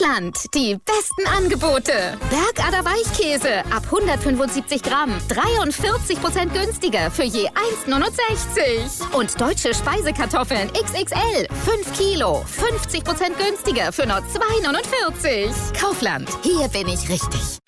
Kaufland, die besten Angebote. Bergader Weichkäse ab 175 Gramm, 43% günstiger für je 1,69. Und deutsche Speisekartoffeln XXL, 5 Kilo, 50% günstiger für nur 2,49. Kaufland, hier bin ich richtig.